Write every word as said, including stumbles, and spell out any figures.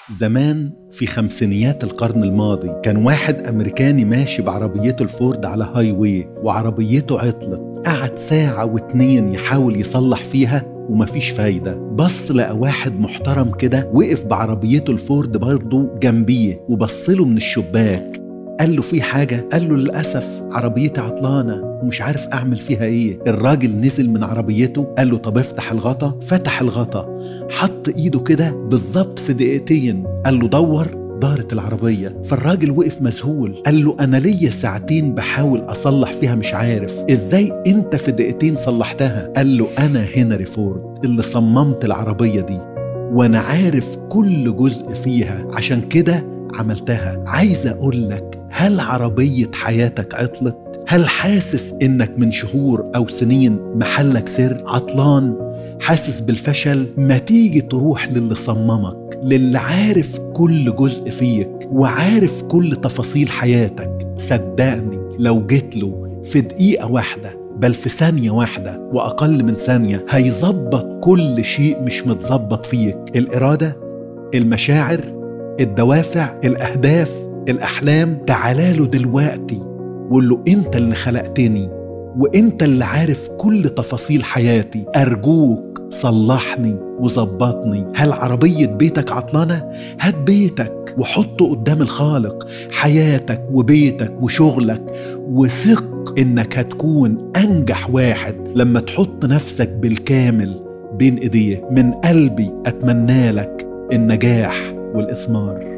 زمان في خمسينيات القرن الماضي كان واحد أمريكاني ماشي بعربيته الفورد على هاي واي، وعربيته عطلت. قعد ساعة واتنين يحاول يصلح فيها ومفيش فايدة. بص لقى واحد محترم كده وقف بعربيته الفورد برضه جنبيه وبصله من الشباك. قال له في حاجة؟ قال له للأسف عربيتي عطلانة ومش عارف أعمل فيها إيه. الراجل نزل من عربيته قال له طب افتح الغطا. فتح الغطا، حط إيده كده بالظبط في دقيقتين. قال له دور، دارت العربية. فالراجل وقف مذهول. قال له أنا ليا ساعتين بحاول أصلح فيها مش عارف، إزاي أنت في دقيقتين صلحتها؟ قال له أنا هنري فورد اللي صممت العربية دي، وأنا عارف كل جزء فيها، عشان كده عملتها. عايز أقول لك، هل عربية حياتك عطلت؟ هل حاسس إنك من شهور أو سنين محلك سر عطلان؟ حاسس بالفشل؟ ما تيجي تروح للي صممك، للي عارف كل جزء فيك وعارف كل تفاصيل حياتك. صدقني لو جيت له في دقيقة واحدة، بل في ثانية واحدة وأقل من ثانية، هيظبط كل شيء مش متظبط فيك. الإرادة، المشاعر، الدوافع، الأهداف، الأحلام. تعاله دلوقتي وقول له أنت اللي خلقتني وأنت اللي عارف كل تفاصيل حياتي. أرجوك صلحني وظبطني. هل عربية بيتك عطلانة؟ هات بيتك وحطه قدام الخالق، حياتك وبيتك وشغلك، وثق إنك هتكون أنجح واحد لما تحط نفسك بالكامل بين إيديه. من قلبي أتمنى لك النجاح والإثمار.